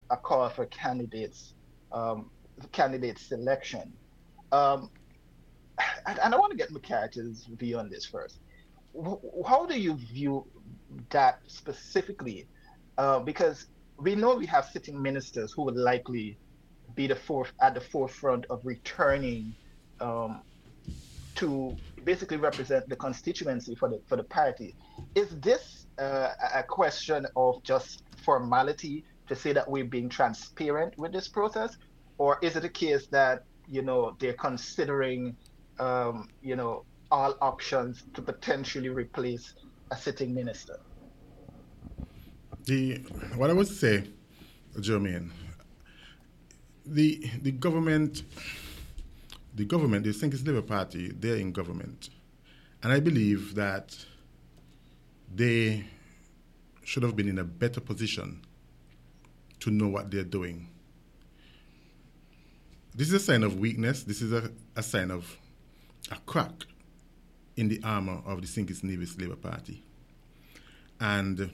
a call for candidate selection. Um, and I want to get McCarthy's view on this first. How do you view that specifically? Because we know we have sitting ministers who would likely be at the forefront of returning um, to basically represent the constituency for the party. Is this a question of just formality to say that we're being transparent with this process, or is it a case that they're considering all options to potentially replace a sitting minister? The what I would say, Jermaine, the government, the Think It's Labour Party, they're in government, and I believe that they should have been in a better position to know what they're doing. This is a sign of weakness. This is a sign of a crack in the armor of the Think It's Labour Party, and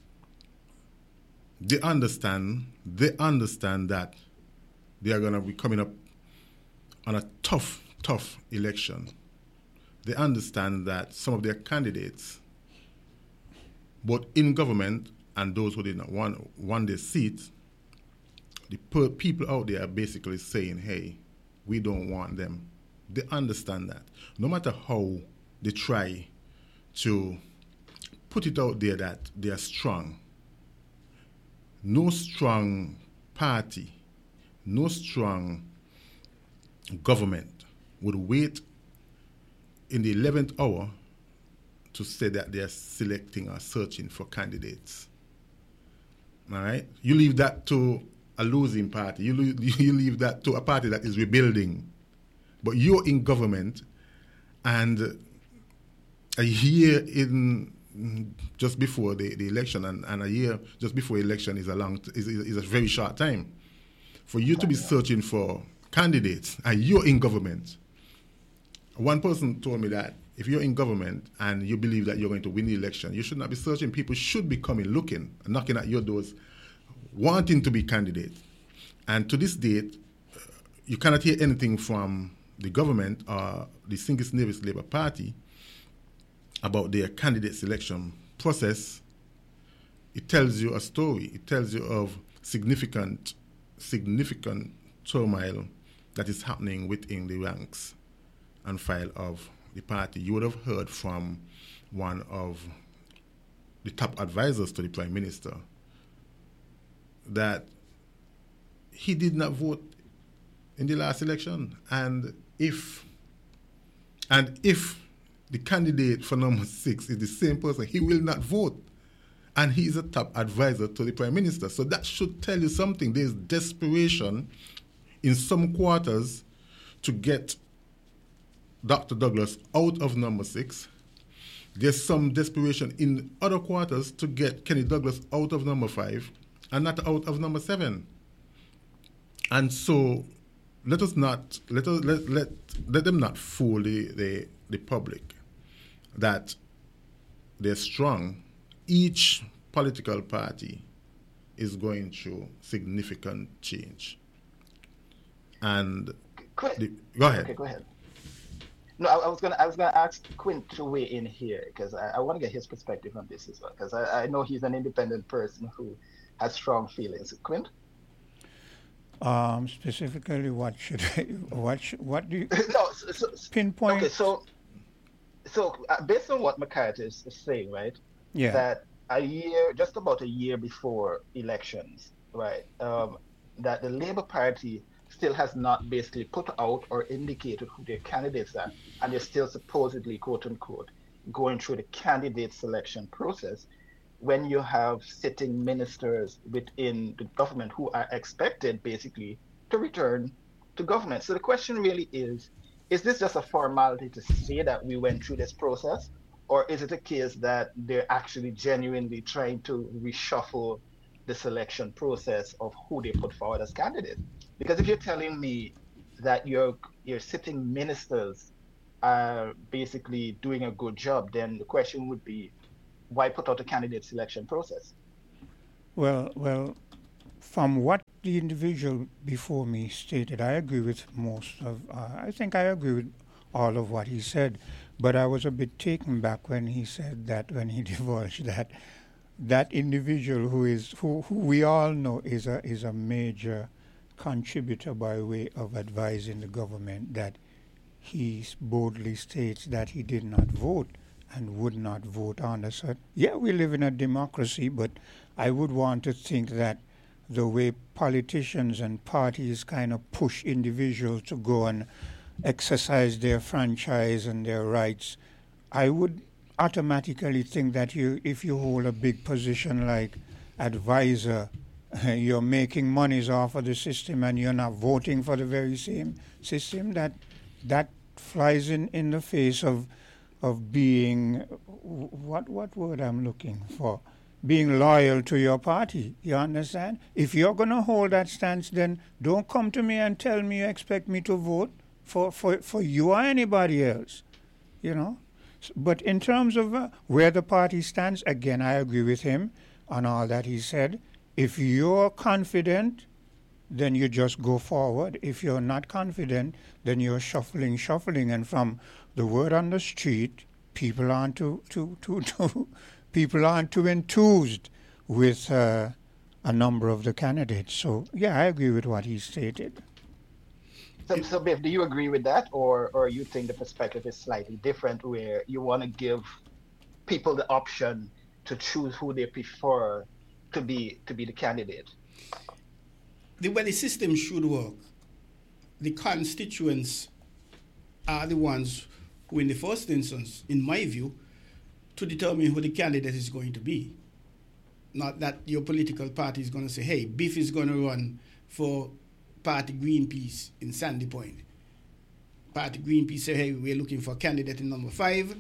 they understand that they are going to be coming up on a tough election. They understand that some of their candidates, both in government and those who did not want their seats, the people out there are basically saying, hey, we don't want them. They understand that. No matter how they try to put it out there that they are strong, no strong party, no strong government would wait in the 11th hour to say that they are selecting or searching for candidates. All right? You leave that to a losing party. You leave that to a party that is rebuilding. But you're in government, and a year in just before the election, and a year just before election is a very short time for you to be searching for candidates, and you're in government. One person told me that if you're in government and you believe that you're going to win the election, you should not be searching. People should be coming, looking, knocking at your doors, wanting to be candidates. And to this date, you cannot hear anything from the government or the Think It's Labour Party about their candidate selection process. It tells you a story. It tells you of significant turmoil that is happening within the ranks and file of the party. You would have heard from one of the top advisors to the Prime Minister that he did not vote in the last election, and if the candidate for number 6 is the same person, he will not vote. And he is a top advisor to the Prime Minister. So that should tell you something. There's desperation in some quarters to get Dr. Douglas out of number 6. There's some desperation in other quarters to get Kenny Douglas out of number 5 and not out of number 7. And so let them not fool the public that they're strong. Each political party is going through significant change. And Go ahead. Okay, go ahead. No, I was gonna ask Quint to weigh in here because I want to get his perspective on this as well, because I know he's an independent person who has strong feelings. Quint? Specifically, what should I, what do you No, pinpoint? okay, based on what McCarthy is saying, right? Yeah. That just about a year before elections, right? That the Labour Party still has not basically put out or indicated who their candidates are, and they're still supposedly, quote unquote, going through the candidate selection process. When you have sitting ministers within the government who are expected basically to return to government. So the question really is this just a formality to say that we went through this process? Or is it a case that they're actually genuinely trying to reshuffle the selection process of who they put forward as candidates? Because if you're telling me that your sitting ministers are basically doing a good job, then the question would be, why put out a candidate selection process? Well, from what the individual before me stated, I agree with most of. I think I agree with all of what he said, but I was a bit taken back when he said that, when he divulged that that individual who we all know is a major contributor by way of advising the government, that he boldly states that he did not vote and would not vote on a certain. Yeah, we live in a democracy, but I would want to think that the way politicians and parties kind of push individuals to go and exercise their franchise and their rights, I would automatically think that if you hold a big position like advisor, you're making monies off of the system and you're not voting for the very same system, that flies in the face of being, what word I'm looking for, being loyal to your party. You understand? If you're going to hold that stance, then don't come to me and tell me you expect me to vote for you or anybody else, you know. But in terms of where the party stands, again, I agree with him on all that he said. If you're confident, then you just go forward. If you're not confident, then you're shuffling. And from the word on the street, people aren't too enthused with a number of the candidates. So yeah, I agree with what he stated. So Biff, do you agree with that, or you think the perspective is slightly different, where you want to give people the option to choose who they prefer to be the candidate? The way the system should work, the constituents are the ones who, in the first instance, in my view, to determine who the candidate is going to be. Not that your political party is going to say, hey, Biff is going to run for Party Greenpeace in Sandy Point. Party Greenpeace say, hey, we're looking for a candidate in number 5.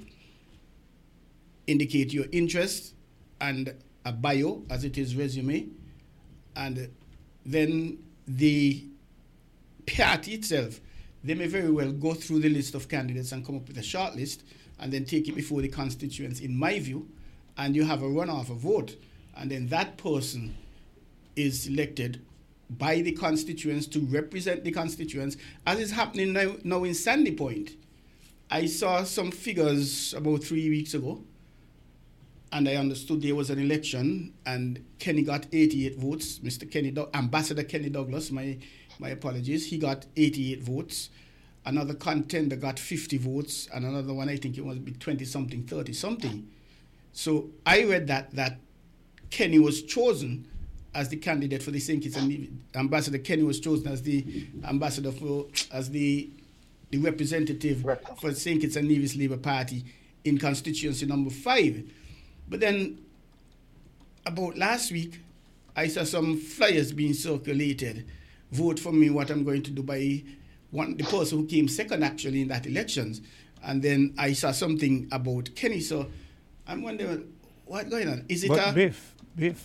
Indicate your interest and a bio, as it is resume. And then the party itself, they may very well go through the list of candidates and come up with a short list and then take it before the constituents, in my view, and you have a runoff, a vote, and then that person is elected by the constituents to represent the constituents, as is happening now in Sandy Point. I saw some figures about 3 weeks ago, and I understood there was an election, and Kenny got 88 votes. Ambassador Kenny Douglas, my apologies, he got 88 votes. Another contender got 50 votes, and another one, I think it was 20-something, 30-something. So I read that Kenny was chosen as the candidate for the St. Kitts and Nevis. Ambassador Kenny was chosen as the ambassador as the representative for St. Kitts and Nevis Labour Party in constituency number 5. But then, about last week, I saw some flyers being circulated. Vote for me, what I'm going to do, by the person who came second actually in that elections. And then I saw something about Kenny. So I'm wondering, what's going on? Is it Biff,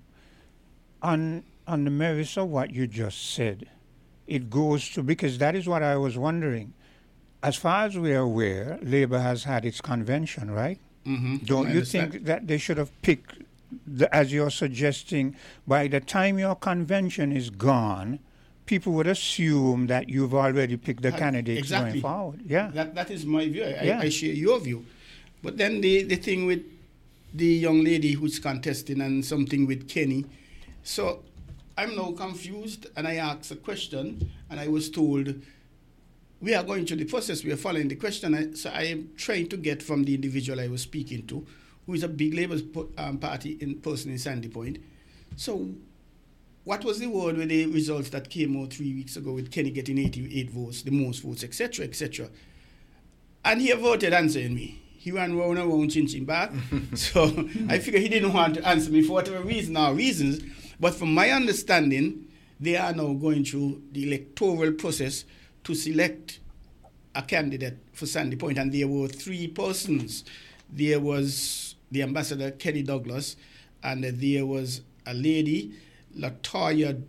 on the merits of what you just said, it goes to, because that is what I was wondering. As far as we're aware, Labour has had its convention, right? Mm-hmm. Don't you think that they should have picked, as you're suggesting, by the time your convention is gone, people would assume that you've already picked the candidates going forward? Yeah. That is my view. I share your view. But then the thing with the young lady who's contesting and something with Kenny. So I'm now confused, and I asked a question, and I was told, we are going through the process, we are following the question. So I am trying to get from the individual I was speaking to, who is a big Labour Party person in Sandy Point. So what was the word with the results that came out 3 weeks ago with Kenny getting 88 votes, the most votes, etc., etc.? And he voted answering me. He ran round and round, chin back. So I figured he didn't want to answer me for whatever reason or reasons. But from my understanding, they are now going through the electoral process to select a candidate for Sandy Point. And there were 3 persons. There was the Ambassador Kenny Douglas, and there was a lady, Mrs.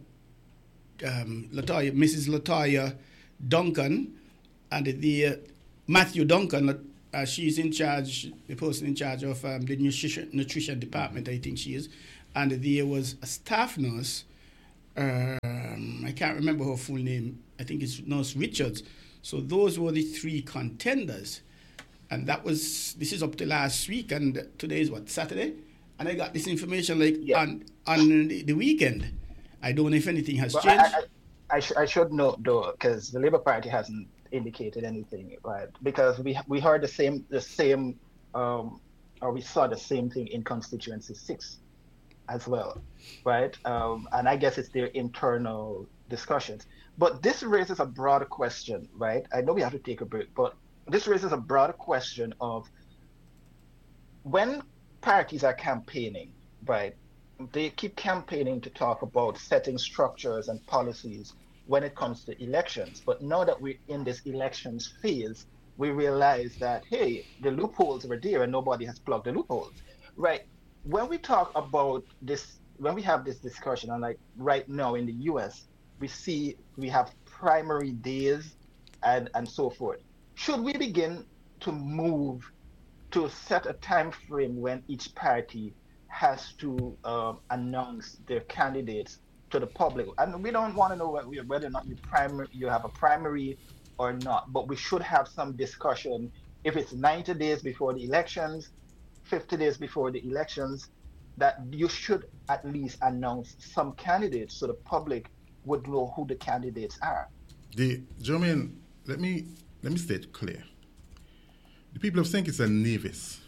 Latoya Duncan, and the Matthew Duncan. She's in charge, the person in charge of the nutrition department, I think she is. And there was a staff nurse, I can't remember her full name. I think it's Nurse Richards. So those were the three contenders. And this is up to last week, and today is what, Saturday? And I got this information on the weekend. I don't know if anything has changed. I should note though, because the Labour Party hasn't indicated anything, right? Because we heard the same or we saw the same thing in Constituency 6 as well, right? And I guess it's their internal discussions. But this raises a broader question, right? I know we have to take a break, but this raises a broader question of when parties are campaigning, right? They keep campaigning to talk about setting structures and policies when it comes to elections. But now that we're in this elections phase, we realize that, hey, the loopholes were there and nobody has plugged the loopholes, right? When we talk about this, when we have this discussion, and like right now in the US, we have primary days and so forth. Should we begin to move to set a time frame when each party has to announce their candidates to the public? And we don't want to know whether or not you have a primary or not, but we should have some discussion. If it's 90 days before the elections, 50 days before the elections, that you should at least announce some candidates so the public would know who the candidates are. Jermaine, let me state clear. The people of St. Kitts and Nevis,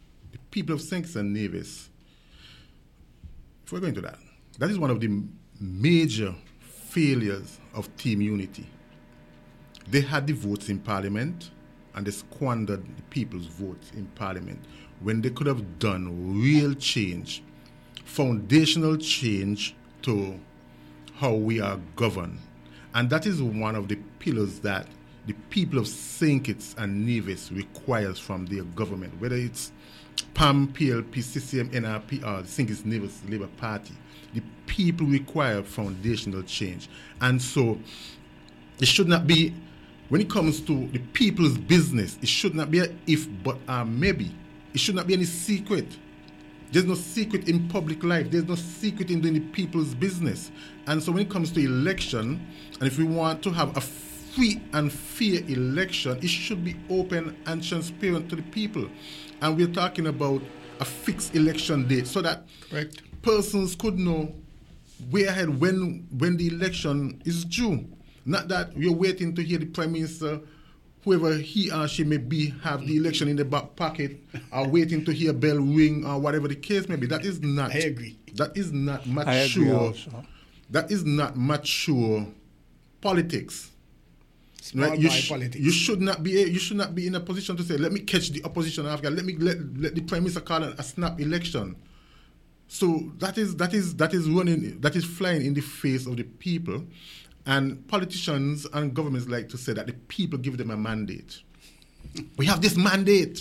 if we're going to that is one of the major failures of Team Unity. They had the votes in Parliament and they squandered the people's votes in Parliament when they could have done real change, foundational change to how we are governed. And that is one of the pillars that the people of St. Kitts and Nevis requires from their government, whether it's PAM, PLP, CCM, NRP, or the St. Kitts and Nevis Labour Party. The people require foundational change. And so it should not be, when it comes to the people's business, it should not be a if, but maybe. It should not be any secret. There's no secret in public life. There's no secret in doing the people's business. And so when it comes to election, and if we want to have a free and fair election, it should be open and transparent to the people. And we're talking about a fixed election date so that persons could know way ahead when the election is due. Not that we're waiting to hear the Prime Minister, whoever he or she may be, have the election in the back pocket, or waiting to hear bell ring, or whatever the case may be. That is not. I agree. That is not mature. I agree also. That is not mature politics. Right? Politics. You should not be in a position to say, let me catch the opposition after. Let the Prime Minister call a snap election. So that is flying in the face of the people. And politicians and governments like to say that the people give them a mandate. We have this mandate.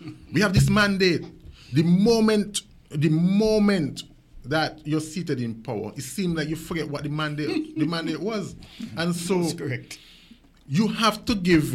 The moment that you're seated in power, it seems like you forget what the mandate was. And so that's correct. You have to give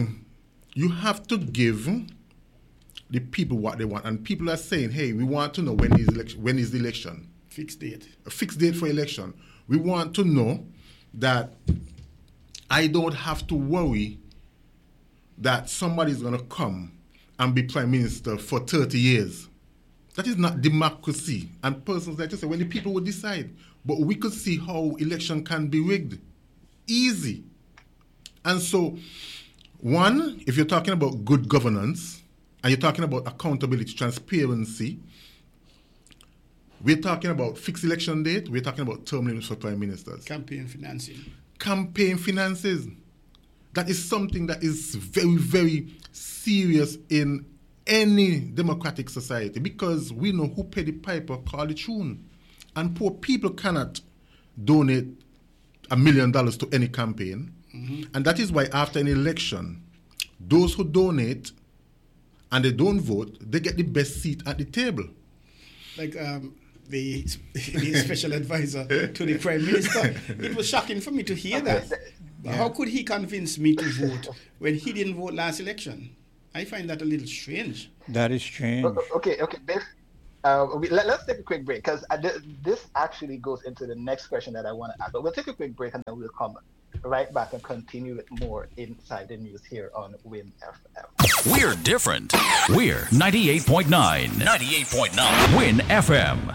the people what they want. And people are saying, hey, we want to know when is the election. Fixed date. A fixed date for election. We want to know that I don't have to worry that somebody's going to come and be Prime Minister for 30 years. That is not democracy. And persons like to say, when the people will decide. But we could see how election can be rigged. Easy. And so, one, if you're talking about good governance, and you're talking about accountability, transparency, we're talking about fixed election date, we're talking about term limits for prime ministers. Campaign financing. Campaign finances. That is something that is very, very serious in any democratic society, because we know who paid the piper call the tune. And poor people cannot donate $1 million to any campaign. Mm-hmm. And that is why after an election, those who donate and they don't vote, they get the best seat at the table. Like the special advisor to the Prime Minister. It was shocking for me to hear that. Yeah. How could he convince me to vote when he didn't vote last election? I find that a little strange. That is strange. Okay. Let's take a quick break because this actually goes into the next question that I want to ask. But we'll take a quick break and then we'll come right back and continue with more Inside the News here on WIN FM. We're different. We're 98.9. 98.9. WIN FM.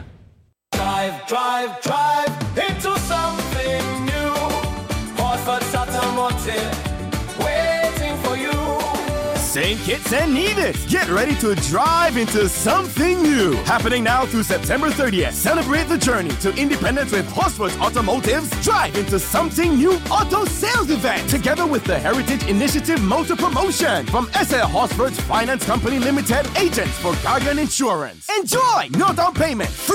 Drive into something new. Horsford's Automotive, waiting for you. Same kits and needed. Get ready to drive into something new. Happening now through September 30th. Celebrate the journey to independence with Horsford's Automotive's Drive into Something New auto sales event. Together with the Heritage Initiative Motor Promotion from SL Horsford's Finance Company Limited, agents for Guardian Insurance. Enjoy! No down payment.